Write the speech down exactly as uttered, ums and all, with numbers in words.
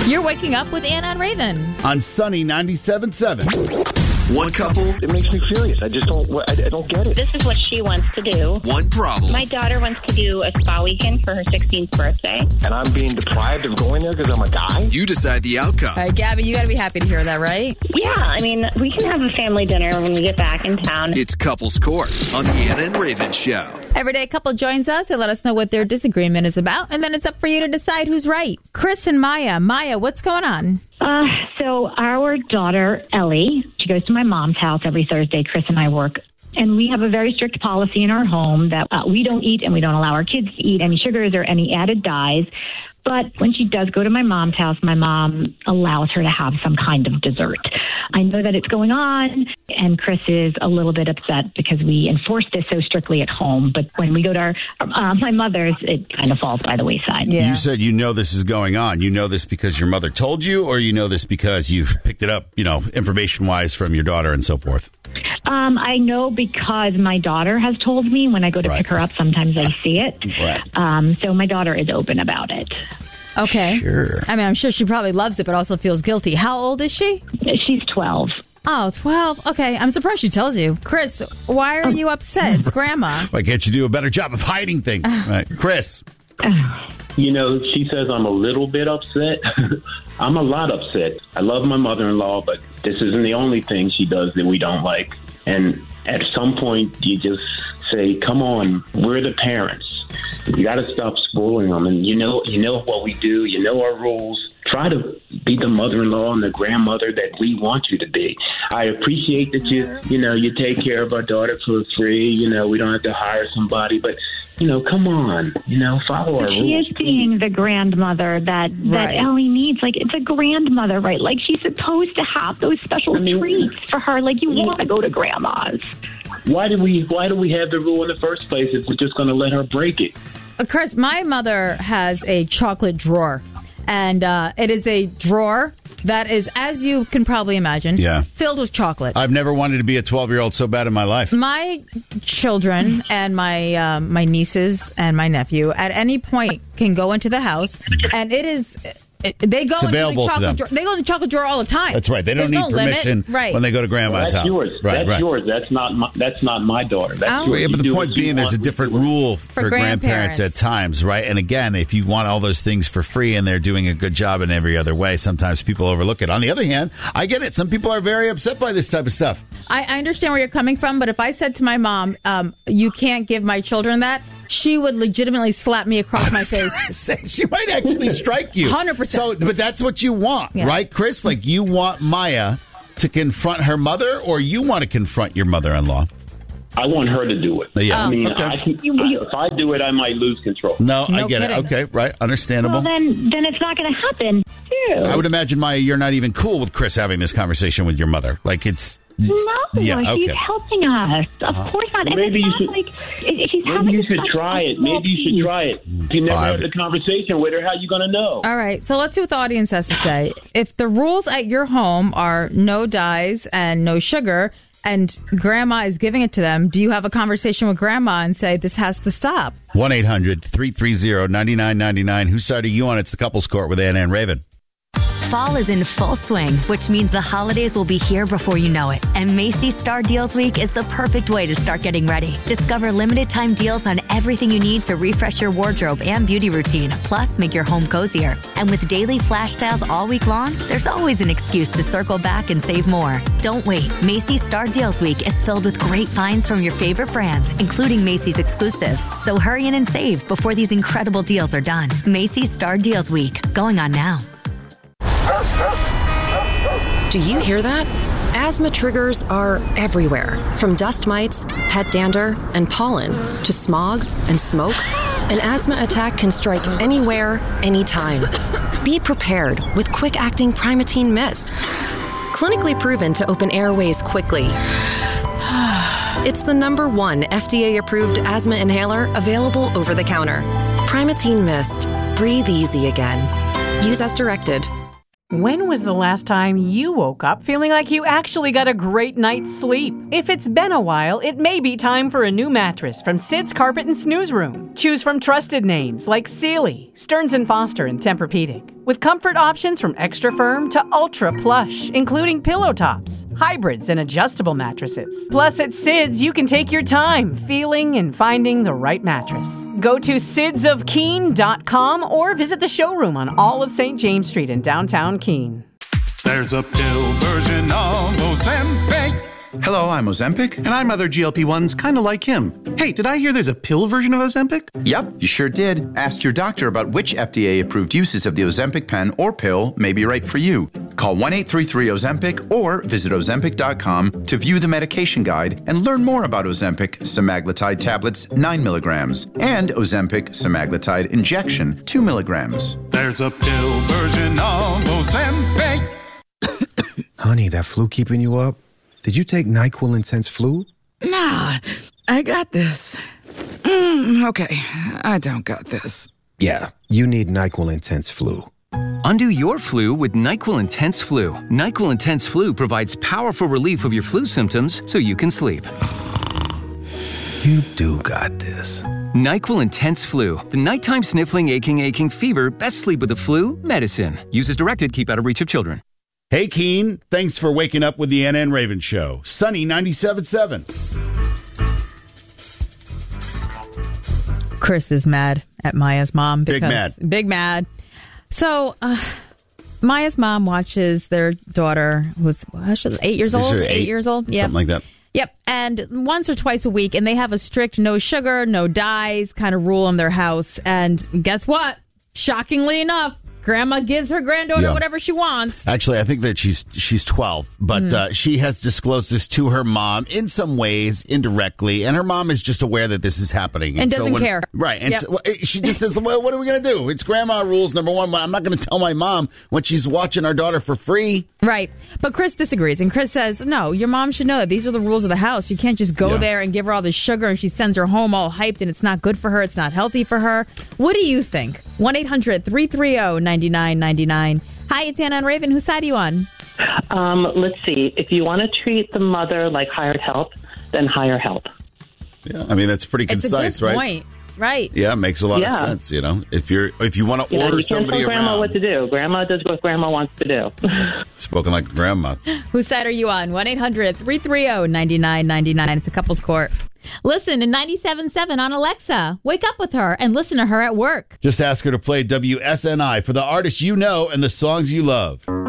You're waking up with Anna and Raven on Sunny ninety-seven point seven. One couple. It makes me furious. I just don't. I, I don't get it. This is what she wants to do. One problem. My daughter wants to do a spa weekend for her sixteenth birthday, and I'm being deprived of going there because I'm a guy. You decide the outcome. All right, Gabby, you got to be happy to hear that, right? Yeah, I mean, we can have a family dinner when we get back in town. It's Couples Court on the Anna and Raven Show. Every day a couple joins us and let us know what their disagreement is about, and then it's up for you to decide who's right. Chris and Maya. Maya, what's going on? Uh, so our daughter, Ellie, she goes to my mom's house every Thursday. Chris and I work. And we have a very strict policy in our home that uh, we don't eat and we don't allow our kids to eat any sugars or any added dyes. But when she does go to my mom's house, my mom allows her to have some kind of dessert. I know that it's going on, and Chris is a little bit upset because we enforce this so strictly at home. But when we go to our, uh, my mother's, it kind of falls by the wayside. Yeah. You said you know this is going on. You know this because your mother told you, or you know this because you've picked it up, you know, information-wise from your daughter and so forth? Um, I know because my daughter has told me. When I go to Right. pick her up, sometimes I see it. Right. Um, so my daughter is open about it. Okay. Sure. I mean, I'm sure she probably loves it, but also feels guilty. How old is she? She's twelve. Oh, twelve. Okay. I'm surprised she tells you. Chris, why are you upset? It's Grandma. Why can't you do a better job of hiding things? Right. Chris. You know, she says I'm a little bit upset. I'm a lot upset. I love my mother-in-law, but this isn't the only thing she does that we don't like. And at some point, you just say, come on, we're the parents. You got to stop spoiling them. And you know, you know what we do. You know our rules. Try to be the mother-in-law and the grandmother that we want you to be. I appreciate that you, you know, you take care of our daughter for free. You know, we don't have to hire somebody, but you know, come on, you know, follow our She rules. is being the grandmother that, that Right. Ellie needs. Like, it's a grandmother, right? Like, she's supposed to have those special I mean, treats for her. Like, you want to go to grandma's. Why do we? Why do we have the rule in the first place if we're just going to let her break it? Uh, Chris, my mother has a chocolate drawer, and uh, it is a drawer that is, as you can probably imagine, Yeah. filled with chocolate. I've never wanted to be a twelve-year-old so bad in my life. My children and my um, my nieces and my nephew at any point can go into the house, and it is it, they go It's into the available to chocolate them. drawer. They go in the chocolate drawer all the time. That's right. They don't There's need no limit. permission right. when they go to grandma's That's house. yours. Right, that's right. yours. That's not. My, that's not my daughter. That's Oh. yours. Yeah, but You the do point what you being, there's a want. different rule for, grandparents. grandparents. at times, right? And again, if you want all those things for free and they're doing a good job in every other way, sometimes people overlook it. On the other hand, I get it. Some people are very upset by this type of stuff. I, I understand where you're coming from, but if I said to my mom, um, "You can't give my children that," she would legitimately slap me across my face. Say, she might actually strike you. one hundred percent. So, but that's what you want, Yeah. right, Chris? Like, you want Maya to confront her mother, or you want to confront your mother-in-law? I want her to do it. Yeah. I mean, Okay. I can, I, if I do it, I might lose control. No, I No get kidding. it. Okay, right. Understandable. Well, then, then it's not going to happen. I would imagine, Maya, you're not even cool with Chris having this conversation with your mother. Like, it's... it's No, yeah, she's okay. helping us. Of course not. And Maybe it's you not should- like it, she's having Maybe you a should special try it. small Maybe you should piece. try it. If you never Oh, have I've- the conversation with her, how you going to know? All right, so let's see what the audience has to say. If the rules at your home are no dyes and no sugar, and grandma is giving it to them, do you have a conversation with grandma and say, this has to stop? one eight hundred three three zero nine nine nine nine. Whose side are you on? It's the Couples Court with Anna and Raven. Fall is in full swing, which means the holidays will be here before you know it. And Macy's Star Deals Week is the perfect way to start getting ready. Discover limited time deals on everything you need to refresh your wardrobe and beauty routine, plus make your home cozier. And with daily flash sales all week long, there's always an excuse to circle back and save more. Don't wait. Macy's Star Deals Week is filled with great finds from your favorite brands, including Macy's exclusives. So hurry in and save before these incredible deals are done. Macy's Star Deals Week, going on now. Do you hear that? Asthma triggers are everywhere, from dust mites, pet dander, and pollen, to smog and smoke. An asthma attack can strike anywhere, anytime. Be prepared with quick-acting Primatene Mist. Clinically proven to open airways quickly. It's the number one F D A-approved asthma inhaler available over the counter. Primatene Mist. Breathe easy again. Use as directed. When was the last time you woke up feeling like you actually got a great night's sleep? If it's been a while, it may be time for a new mattress from Sid's Carpet and Snooze Room. Choose from trusted names like Sealy, Stearns and Foster, and Tempur-Pedic. With comfort options from extra firm to ultra plush, including pillow tops, hybrids, and adjustable mattresses. Plus, at Sid's, you can take your time feeling and finding the right mattress. Go to sids of keen dot com or visit the showroom on all of Saint James Street in downtown Keene. There's a pill version of Ozempic. Hello, I'm Ozempic. And I'm other G L P ones kind of like him. Hey, did I hear there's a pill version of Ozempic? Yep, you sure did. Ask your doctor about which F D A-approved uses of the Ozempic pen or pill may be right for you. Call one eight three three Ozempic or visit ozempic dot com to view the medication guide and learn more about Ozempic semaglutide tablets nine milligrams and Ozempic semaglutide injection two milligrams. There's a pill version of Ozempic. Honey, that flu keeping you up? Did you take NyQuil Intense Flu? Nah, I got this. Mm, okay, I don't got this. Yeah, you need NyQuil Intense Flu. Undo your flu with NyQuil Intense Flu. NyQuil Intense Flu provides powerful relief of your flu symptoms so you can sleep. You do got this. NyQuil Intense Flu. The nighttime sniffling, aching, aching fever. Best sleep with the flu medicine. Use as directed. Keep out of reach of children. Hey, Keen, thanks for waking up with the Anna and Raven Show. Sunny ninety-seven point seven. Chris is mad at Maya's mom. Because, Big mad. Big mad. So, uh, Maya's mom watches their daughter, who's eight years old? Eight, eight years old? Something like that. Yep. And once or twice a week, and they have a strict no sugar, no dyes kind of rule in their house. And guess what? Shockingly enough, Grandma gives her granddaughter Yeah. whatever she wants. Actually, I think that she's she's twelve, but Mm. uh, she has disclosed this to her mom in some ways, indirectly, and her mom is just aware that this is happening. And so doesn't when- care. Right. And Yep. so, well, she just says, well, what are we going to do? It's grandma rules, number one. I'm not going to tell my mom when she's watching our daughter for free. Right. But Chris disagrees. And Chris says, no, your mom should know that these are the rules of the house. You can't just go Yeah. there and give her all this sugar and she sends her home all hyped and it's not good for her. It's not healthy for her. What do you think? one eight hundred three three zero nine nine nine nine. Hi, it's Anna and Raven. Whose side are you on? Um, let's see. If you want to treat the mother like hired help, then hire help. Yeah. I mean, that's pretty It's concise, a good right? point. Right. Yeah, it makes a lot Yeah. of sense. You know, if you're if you want to You know, order you can't somebody tell grandma around, what to do. Grandma does what grandma wants to do. spoken like a grandma. Whose side are you on? one eight hundred three three zero nine nine nine nine. It's a couple's court. Listen to ninety-seven point seven on Alexa. Wake up with her and listen to her at work. Just ask her to play W S N I for the artists you know and the songs you love.